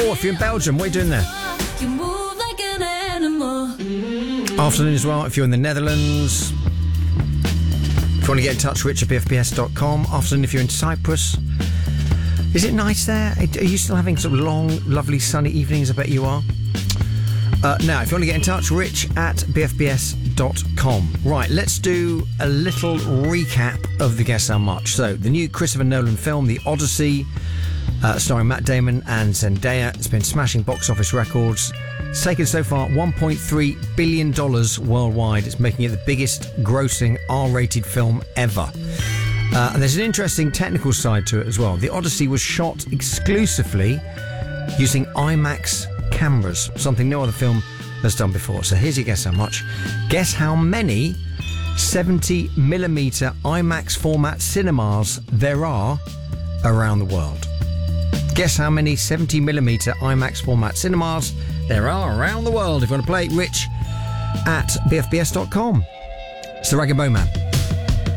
Oh, if you're in Belgium, what are you doing there? You move like an animal. Afternoon as well, if you're in the Netherlands. If you want to get in touch, rich at bfbs.com. Afternoon if you're in Cyprus. Is it nice there? Are you still having sort of long, lovely, sunny evenings? I bet you are. Now, if you want to get in touch, rich at bfbs.com. Right, let's do a little recap of the Guess How Much. So, the new Christopher Nolan film, The Odyssey, starring Matt Damon and Zendaya, it's been smashing box office records. It's taken so far $1.3 billion worldwide. It's making it the biggest grossing R-rated film ever. And there's an interesting technical side to it as well. The Odyssey was shot exclusively using IMAX cameras, something no other film has done before. So here's your Guess How Much. Guess how many 70mm IMAX format cinemas there are around the world. Guess how many 70mm IMAX format cinemas there are around the world. If you want to play, rich at bfbs.com. It's the Rag and Bone Man.